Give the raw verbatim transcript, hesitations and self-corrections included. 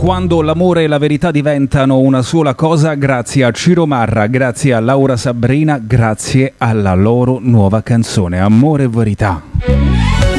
Quando l'amore e la verità diventano una sola cosa, grazie a Ciro Marra, grazie a Laura Sabrina, grazie alla loro nuova canzone Amore e Verità.